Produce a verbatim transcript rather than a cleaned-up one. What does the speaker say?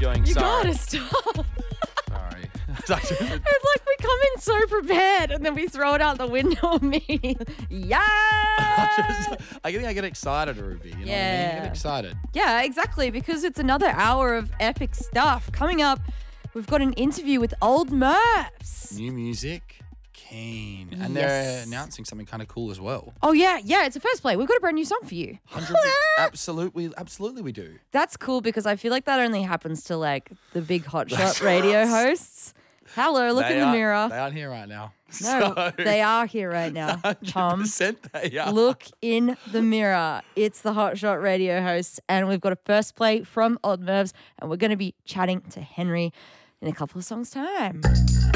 doing? You Sorry. gotta stop. Sorry. It's like we come in so prepared and then we throw it out the window immediately. Yeah. I think I get excited, Ruby. You know what I mean? I Yeah. get excited. Yeah, exactly. Because it's another hour of epic stuff. Coming up, we've got an interview with Old Mervs. New music, keen. And Yes. they're announcing something kind of cool as well. Oh, yeah. Yeah, it's a first play. We've got a brand new song for you. one hundred Absolutely, absolutely we do. That's cool because I feel like that only happens to like the big hotshot radio hosts. Hello, look They in the are- mirror. They aren't here right now. No, So, they are here right now, Tom. one hundred percent they are. Look in the mirror. It's the Hotshot radio hosts, and we've got a first play from Old Mervs, and we're going to be chatting to Henry in a couple of songs' time.